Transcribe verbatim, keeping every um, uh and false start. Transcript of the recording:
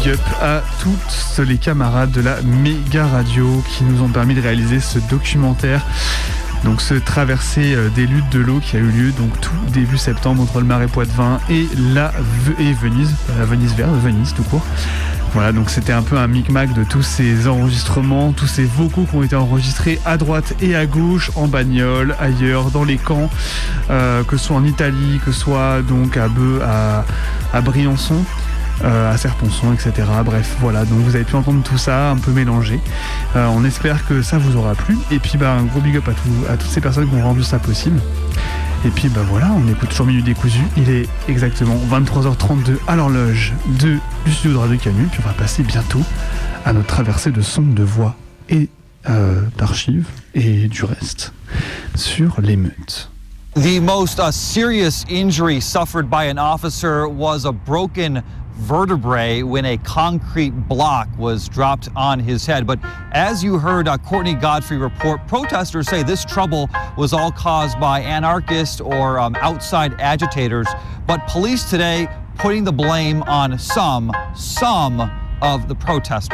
big up à tous les camarades de la méga radio qui nous ont permis de réaliser ce documentaire. Donc ce traversée des luttes de l'eau qui a eu lieu donc tout début septembre entre le Marais Poitevin et la et Venise, la Venise verte, Venise tout court. Voilà, donc c'était un peu un micmac de tous ces enregistrements, tous ces vocaux qui ont été enregistrés à droite et à gauche, en bagnole, ailleurs, dans les camps, euh, que ce soit en Italie, que ce soit donc à Beu, à, à Briançon, euh, à Serponçon, et cetera. Bref, voilà, donc vous avez pu entendre tout ça, un peu mélangé. Euh, on espère que ça vous aura plu. Et puis bah, un gros big up à, tout, à toutes ces personnes qui ont rendu ça possible. Et puis bah voilà, on écoute toujours Minute Décousu. Il est exactement vingt-trois heures trente-deux à l'horloge de, du studio de Radio Canu. Puis on va passer bientôt à notre traversée de sons, de voix et euh, d'archives et du reste sur l'émeute. The most uh, serious injury suffered by an officer was a broken vertebrae when a concrete block was dropped on his head. But as you heard uh, Courtney Godfrey report, protesters say this trouble was all caused by anarchists or um, outside agitators. But police today putting the blame on some, some of the protesters.